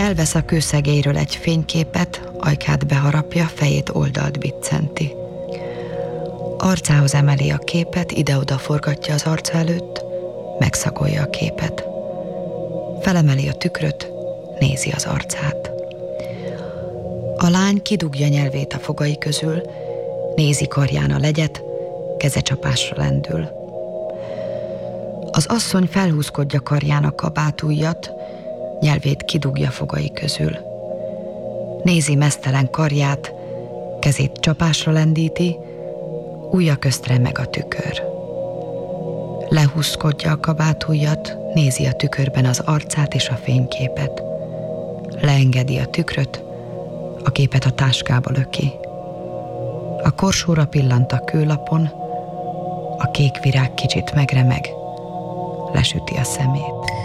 Elvesz a kőszegélyről egy fényképet, ajkát beharapja, fejét oldalt biccenti. Arcához emeli a képet, ide-oda forgatja az arca előtt, megszagolja a képet. Felemeli a tükröt, nézi az arcát. A lány kidugja nyelvét a fogai közül, nézi karján a legyet, kezecsapásra lendül. Az asszony felhúzkodja karján a kabátujjat, nyelvét kidugja fogai közül. Nézi meztelen karját, kezét csapásra lendíti, ujja közt remeg a tükör. Lehúzkodja a kabátujjat, nézi a tükörben az arcát és a fényképet. Leengedi a tükröt, a képet a táskába löki. A korsóra pillant a kőlapon, a kék virág kicsit megremeg, lesüti a szemét.